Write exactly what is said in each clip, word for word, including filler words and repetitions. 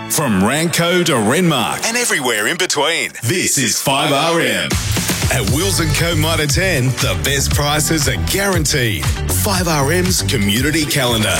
From Ranco to Renmark and everywhere in between. This is five R M. At Wills and Co Mitre ten, the best prices are guaranteed. five R M's community calendar.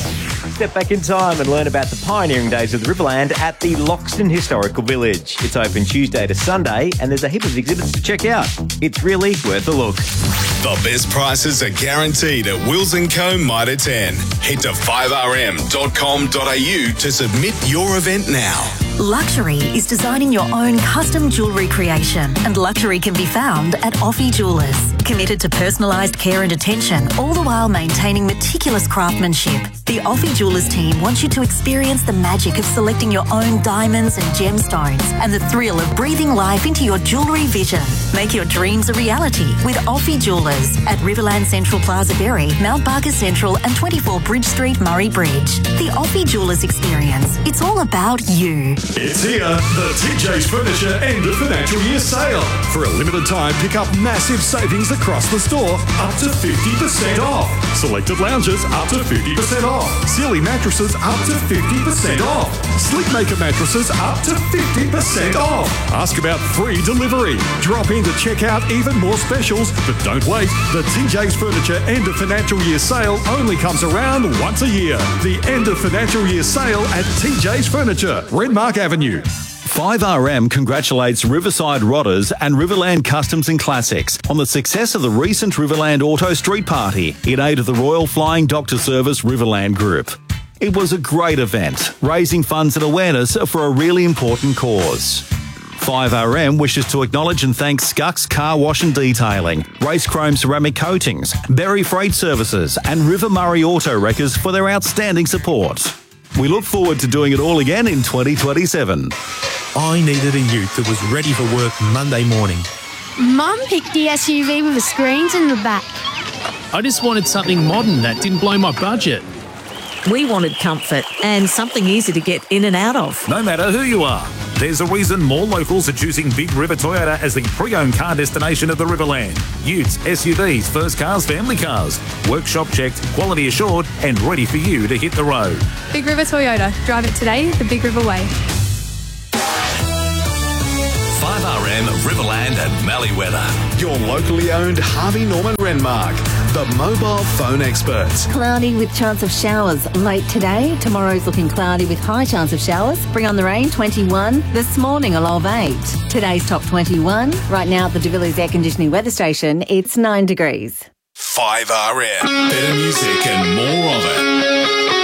Step back in time and learn about the pioneering days of the Riverland at the Loxton Historical Village. It's open Tuesday to Sunday and there's a heap of exhibits to check out. It's really worth a look. The best prices are guaranteed at Wills and Co Mitre ten. Head to five r m dot com dot a u to submit your event now. Luxury is designing your own custom jewellery creation, and luxury can be found at Offie Jewellers. Committed to personalised care and attention, all the while maintaining meticulous craftsmanship. The Offie Jewellers team wants you to experience the magic of selecting your own diamonds and gemstones and the thrill of breathing life into your jewellery vision. Make your dreams a reality with Offie Jewellers at Riverland Central Plaza Berry, Mount Barker Central and twenty-four Bridge Street, Murray Bridge. The Offie Jewellers experience. It's all about you. It's here, the T J's Furniture end of financial year sale. For a limited time, pick up massive savings across the store, up to fifty percent off. Selected lounges, up to fifty percent off. Sealy mattresses, up to fifty percent off. Sleepmaker mattresses, up to fifty percent off. Ask about free delivery. Drop in to check out even more specials, but don't wait. The T J's Furniture end of financial year sale only comes around once a year. The end of financial year sale at T J's Furniture, Renmark Avenue. five R M congratulates Riverside Rodders and Riverland Customs and Classics on the success of the recent Riverland Auto Street Party in aid of the Royal Flying Doctor Service Riverland Group. It was a great event, raising funds and awareness for a really important cause. five R M wishes to acknowledge and thank Scucks Car Wash and Detailing, Race Chrome Ceramic Coatings, Berry Freight Services and River Murray Auto Wreckers for their outstanding support. We look forward to doing it all again in twenty twenty-seven. I needed a ute that was ready for work Monday morning. Mum picked the S U V with the screens in the back. I just wanted something modern that didn't blow my budget. We wanted comfort and something easy to get in and out of. No matter who you are, there's a reason more locals are choosing Big River Toyota as the pre-owned car destination of the Riverland. Utes, S U Vs, first cars, family cars. Workshop checked, quality assured and ready for you to hit the road. Big River Toyota. Drive it today the Big River way. five R M, Riverland and Mallywether. Your locally owned Harvey Norman Renmark, the mobile phone experts. Cloudy with chance of showers late today. Tomorrow's looking cloudy with high chance of showers. Bring on the rain, twenty-one. This morning, a low of eight. Today's top twenty-one. Right now at the De Villiers Air Conditioning Weather Station, it's nine degrees. five R M. Better music and more of it.